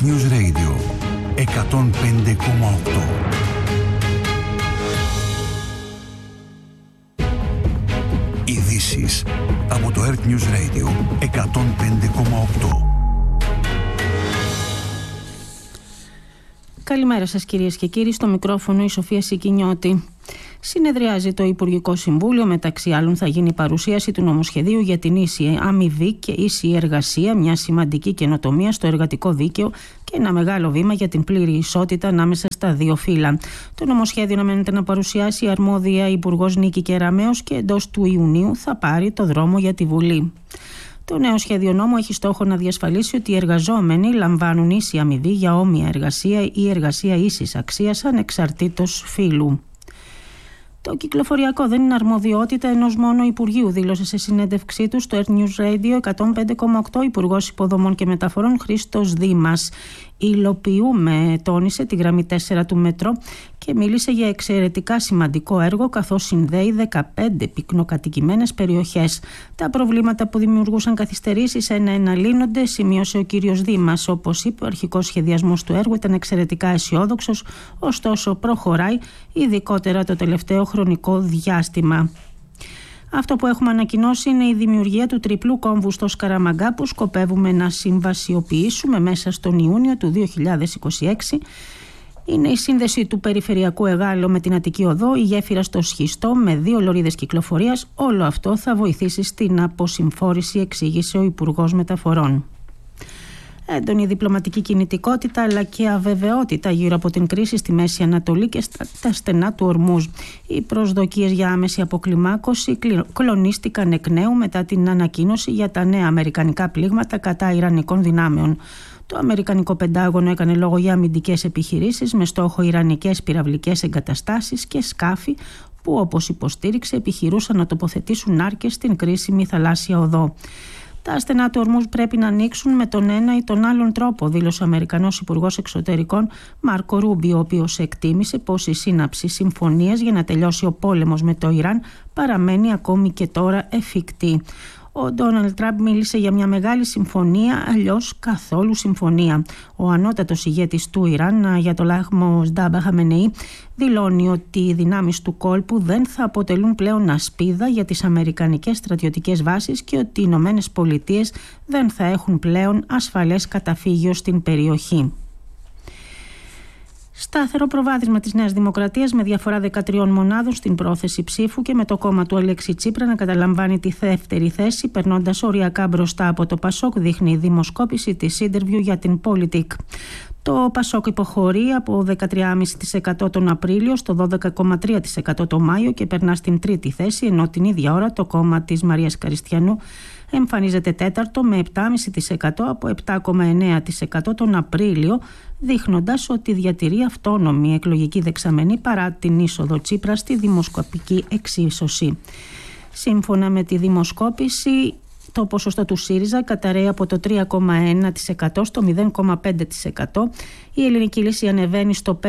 News Radio 105,8. Ειδήσεις από το Earth News Radio 105,8. Καλημέρα σας κυρίες και κύριοι, στο μικρόφωνο η Σοφία Σικινιώτη. Συνεδριάζει το Υπουργικό Συμβούλιο, μεταξύ άλλων θα γίνει παρουσίαση του νομοσχεδίου για την ίση αμοιβή και ίση εργασία, μια σημαντική καινοτομία στο εργατικό δίκαιο και ένα μεγάλο βήμα για την πλήρη ισότητα ανάμεσα στα δύο φύλλα. Το νομοσχέδιο αναμένεται να παρουσιάσει η αρμόδια Υπουργός Νίκη Κεραμέως και εντός του Ιουνίου θα πάρει το δρόμο για τη Βουλή. Το νέο σχέδιο νόμου έχει στόχο να διασφαλίσει ότι οι εργαζόμενοι λαμβάνουν ίση αμοιβή για όμοια εργασία ή εργασία ίσης αξίας ανεξαρτήτως φύλου. Το κυκλοφοριακό δεν είναι αρμοδιότητα ενός μόνο Υπουργείου, δήλωσε σε συνέντευξή του στο Earth News Radio 105,8 Υπουργός Υποδομών και Μεταφορών Χρήστος Δήμας. Υλοποιούμε, τόνισε, τη γραμμή 4 του μετρό και μίλησε για εξαιρετικά σημαντικό έργο καθώς συνδέει 15 πυκνοκατοικημένες περιοχές. Τα προβλήματα που δημιουργούσαν καθυστερήσεις ένα-ένα λύνονται, σημείωσε ο κύριος Δήμας. Όπως είπε, ο αρχικός σχεδιασμός του έργου ήταν εξαιρετικά αισιόδοξος, ωστόσο προχωράει, ειδικότερα το τελευταίο χρονικό διάστημα. Αυτό που έχουμε ανακοινώσει είναι η δημιουργία του τριπλού κόμβου στο Σκαραμαγκά που σκοπεύουμε να συμβασιοποιήσουμε μέσα στον Ιούνιο του 2026. Είναι η σύνδεση του Περιφερειακού Εγάλεω με την Αττική Οδό, η γέφυρα στο Σχιστό με 2 λωρίδες κυκλοφορίας. Όλο αυτό θα βοηθήσει στην αποσυμφόρηση, εξήγησε ο Υπουργός Μεταφορών. Έντονη διπλωματική κινητικότητα αλλά και αβεβαιότητα γύρω από την κρίση στη Μέση Ανατολή και στα στενά του Ορμούζ. Οι προσδοκίες για άμεση αποκλιμάκωση κλονίστηκαν εκ νέου μετά την ανακοίνωση για τα νέα αμερικανικά πλήγματα κατά ιρανικών δυνάμεων. Το Αμερικανικό Πεντάγωνο έκανε λόγο για αμυντικές επιχειρήσεις με στόχο ιρανικές πυραυλικές εγκαταστάσεις και σκάφη που, όπως υποστήριξε, επιχειρούσαν να τοποθετήσουν άρκες στην κρίσιμη θαλάσσια οδό. Τα στενά του Ορμούζ πρέπει να ανοίξουν με τον ένα ή τον άλλον τρόπο, δήλωσε ο Αμερικανός Υπουργός Εξωτερικών Μάρκο Ρούμπιο, ο οποίος εκτίμησε πως η σύναψη συμφωνίας για να τελειώσει ο πόλεμος με το Ιράν παραμένει ακόμη και τώρα εφικτή. Ο Ντόναλντ Τραμπ μίλησε για μια μεγάλη συμφωνία, αλλιώς καθόλου συμφωνία. Ο ανώτατος ηγέτης του Ιράν, Αγιατολάχ Μοσντάμπα Χαμενεή, δηλώνει ότι οι δυνάμεις του κόλπου δεν θα αποτελούν πλέον ασπίδα για τις αμερικανικές στρατιωτικές βάσεις και ότι οι Ηνωμένες Πολιτείες δεν θα έχουν πλέον ασφαλές καταφύγιο στην περιοχή. Σταθερό προβάδισμα της Νέας Δημοκρατίας με διαφορά 13 μονάδων στην πρόθεση ψήφου και με το κόμμα του Αλέξη Τσίπρα να καταλαμβάνει τη δεύτερη θέση, περνώντας οριακά μπροστά από το Πασόκ, δείχνει η δημοσκόπηση της Interview για την Politik. Το Πασόκ υποχωρεί από 13,5% τον Απρίλιο στο 12,3% τον Μάιο και περνά στην τρίτη θέση, ενώ την ίδια ώρα το κόμμα της Μαρίας Καριστιανού εμφανίζεται τέταρτο με 7,5% από 7,9% τον Απρίλιο, δείχνοντας ότι διατηρεί αυτόνομη εκλογική δεξαμενή παρά την είσοδο Τσίπρα στη δημοσκοπική εξίσωση. Σύμφωνα με τη δημοσκόπηση, το ποσοστό του ΣΥΡΙΖΑ καταραίει από το 3,1% στο 0,5%. Η Ελληνική Λύση ανεβαίνει στο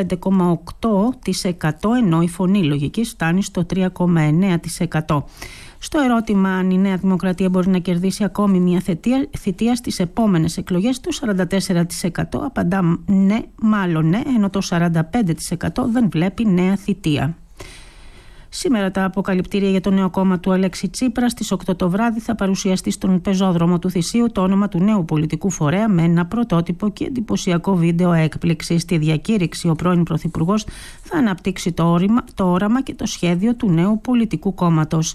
5,8%, ενώ η Φωνή Λογικής φτάνει στο 3,9%. Στο ερώτημα αν η Νέα Δημοκρατία μπορεί να κερδίσει ακόμη μια θητεία στις επόμενες εκλογές, το 44% απαντά ναι, μάλλον ναι, ενώ το 45% δεν βλέπει νέα θητεία. Σήμερα τα αποκαλυπτήρια για το νέο κόμμα του Αλέξη Τσίπρα. Στις 8 το βράδυ θα παρουσιαστεί στον πεζόδρομο του Θησίου το όνομα του νέου πολιτικού φορέα με ένα πρωτότυπο και εντυπωσιακό βίντεο έκπληξη. Στη διακήρυξη ο πρώην Πρωθυπουργός θα αναπτύξει το όραμα και το σχέδιο του νέου πολιτικού κόμματος.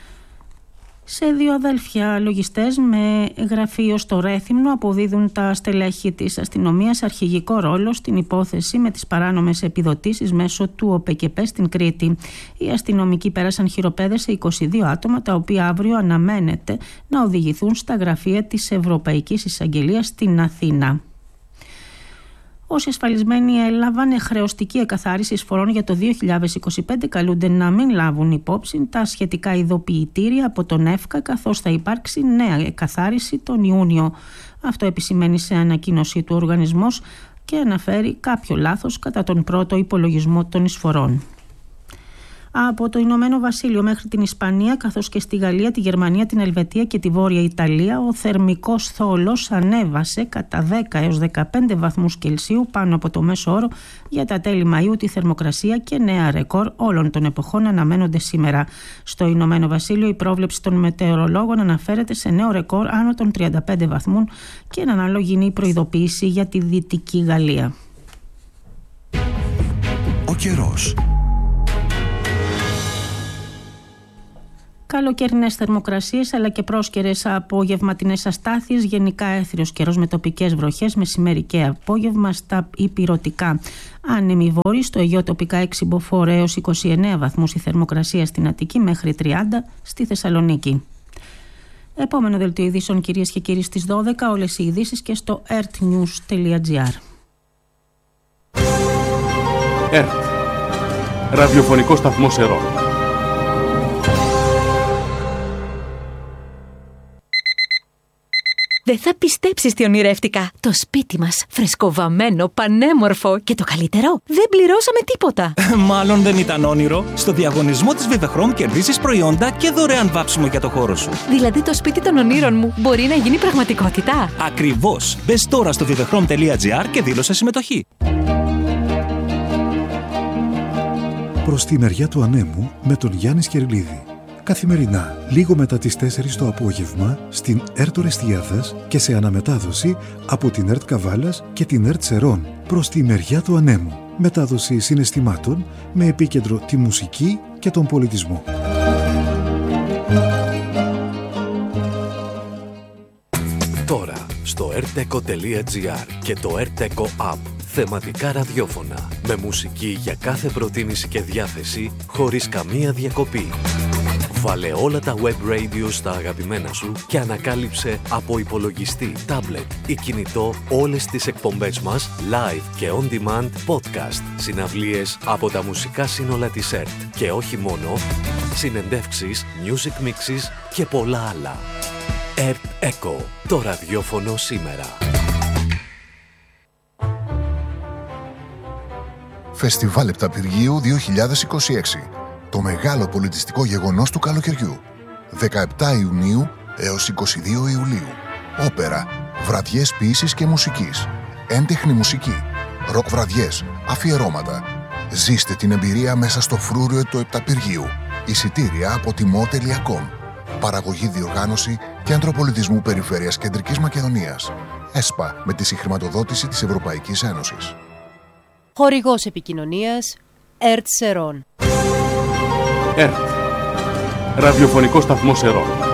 Σε 2 αδέλφια λογιστές με γραφείο στο Ρέθυμνο αποδίδουν τα στελέχη της αστυνομίας αρχηγικό ρόλο στην υπόθεση με τις παράνομες επιδοτήσεις μέσω του ΟΠΕΚΕΠΕ στην Κρήτη. Οι αστυνομικοί πέρασαν χειροπέδες σε 22 άτομα, τα οποία αύριο αναμένεται να οδηγηθούν στα γραφεία της Ευρωπαϊκής Εισαγγελίας στην Αθήνα. Όσοι ασφαλισμένοι έλαβαν χρεωστική εκαθάριση εισφορών για το 2025 καλούνται να μην λάβουν υπόψη τα σχετικά ειδοποιητήρια από τον ΕΦΚΑ, καθώς θα υπάρξει νέα εκαθάριση τον Ιούνιο. Αυτό επισημαίνει σε ανακοίνωσή του οργανισμός και αναφέρει κάποιο λάθος κατά τον πρώτο υπολογισμό των εισφορών. Από το Ηνωμένο Βασίλειο μέχρι την Ισπανία, καθώς και στη Γαλλία, τη Γερμανία, την Ελβετία και τη Βόρεια Ιταλία, ο θερμικός θόλος ανέβασε κατά 10 έως 15 βαθμούς Κελσίου πάνω από το μέσο όρο για τα τέλη Μαΐου. Τη θερμοκρασία και νέα ρεκόρ όλων των εποχών αναμένονται σήμερα. Στο Ηνωμένο Βασίλειο η πρόβλεψη των μετεωρολόγων αναφέρεται σε νέο ρεκόρ άνω των 35 βαθμών και εν ανάλογη είναι η προειδοποίηση για τη Δυτική Γαλλία. Ο καιρός. Καλοκαιρινές θερμοκρασίες αλλά και πρόσκαιρες απογευματινές αστάθειες, γενικά έθριος καιρός με τοπικές βροχές, μεσημέρι και απόγευμα στα ηπειρωτικά. Άνεμη βόρη, στο Αιγαίο τοπικά 6 μποφόρ έως 29 βαθμούς η θερμοκρασία στην Αττική, μέχρι 30 στη Θεσσαλονίκη. Επόμενο δελτίο ειδήσεων, κυρίες και κύριοι, στις 12, όλες οι ειδήσεις και στο ertnews.gr. ΕΡΤ, ραδιοφωνικό σταθμό Σερών. Δεν θα πιστέψεις τι ονειρεύτηκα. Το σπίτι μας, φρεσκοβαμμένο, πανέμορφο και το καλύτερο, δεν πληρώσαμε τίποτα. Μάλλον δεν ήταν όνειρο. Στο διαγωνισμό της Vivechrome κερδίζεις προϊόντα και δωρεάν βάψιμο για το χώρο σου. Δηλαδή το σπίτι των ονείρων μου μπορεί να γίνει πραγματικότητα. Ακριβώς. Μπες τώρα στο vivechrome.gr και δήλωσε συμμετοχή. Προς τη μεριά του ανέμου με τον Γιάννη Σκερλίδη. Καθημερινά, λίγο μετά τις 4 το απόγευμα, στην ΕΡΤ Ορεστιάδας και σε αναμετάδοση από την ΕΡΤ Καβάλας και την ΕΡΤ Σερών. Προς τη μεριά του ανέμου. Μετάδοση συναισθημάτων με επίκεντρο τη μουσική και τον πολιτισμό. Τώρα, στο rteco.gr και το rteco app. Θεματικά ραδιόφωνα. Με μουσική για κάθε προτίμηση και διάθεση, χωρίς καμία διακοπή. Βάλε όλα τα web radio στα αγαπημένα σου και ανακάλυψε από υπολογιστή, τάμπλετ ή κινητό όλες τις εκπομπές μας, live και on demand podcast, συναυλίες από τα μουσικά σύνολα της ΕΡΤ και όχι μόνο, συνεντεύξεις, music mixes και πολλά άλλα. ΕΡΤ Echo, το ραδιόφωνο σήμερα. Φεστιβάλ Επταπηργίου 2026. Το μεγάλο πολιτιστικό γεγονός του καλοκαιριού. 17 Ιουνίου έως 22 Ιουλίου. Όπερα, βραδιές ποίησης και μουσικής, έντεχνη μουσική, ροκ βραδιές, αφιερώματα. Ζήστε την εμπειρία μέσα στο φρούριο του Επταπηργίου. Εισιτήρια από timo.com. Παραγωγή, διοργάνωση Κέντρο Πολιτισμού Περιφέρειας Κεντρικής Μακεδονίας. ΕΣΠΑ, με τη συγχρηματοδότηση της Ευρωπαϊκής Ένωσης. Χορηγός επικοινωνίας ΕΡΤ Σερών. ΕΡΤ, ραδιοφωνικό σταθμό Σερών.